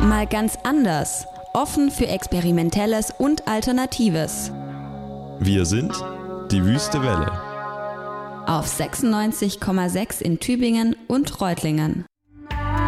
Mal ganz anders. Offen für Experimentelles und Alternatives. Wir sind die Wüste Welle. Auf 96,6 in Tübingen und Reutlingen.